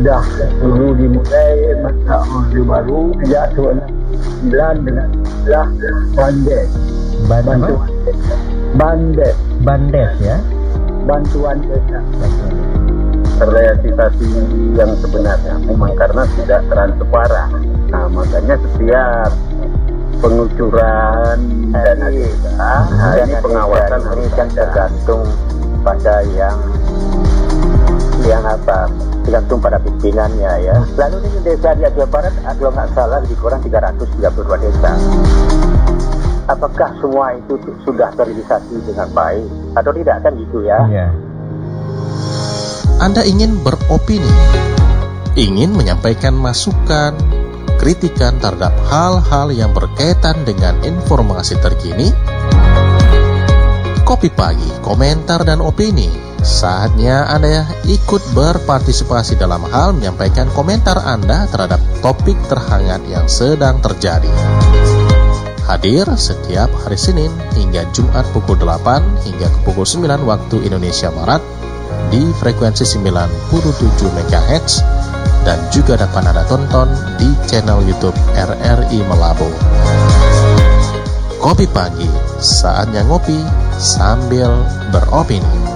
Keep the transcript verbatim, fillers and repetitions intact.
sudah dulu dimulai masa Orde Baru sejak tahun sembilan dengan istilah Bandes. Bantuan Bandes. Bandes ya. Bantuan desa. Realisasi yang sebenarnya memang karena tidak transparan. Nah, makanya setiap pengucuran dana desa, nah, ini pengawasan ini kan tergantung pada yang yang apa tergantung pada pimpinannya ya. Lalu ini desa di Aceh Barat, kalau nggak salah lebih kurang tiga ratus tiga puluh dua desa. Apakah semua itu sudah terrealisasi dengan baik atau tidak, kan gitu ya? Iya. Anda ingin beropini, ingin menyampaikan masukan, kritikan terhadap hal-hal yang berkaitan dengan informasi terkini? Kopi Pagi, komentar dan opini. Saatnya Anda ikut berpartisipasi dalam hal menyampaikan komentar Anda terhadap topik terhangat yang sedang terjadi. Hadir setiap hari Senin hingga Jumat pukul delapan hingga ke pukul sembilan waktu Indonesia Barat di frekuensi sembilan puluh tujuh megahertz dan juga dapat Anda tonton di channel YouTube R R I Malabo. Kopi Pagi, saatnya ngopi sambil beropini.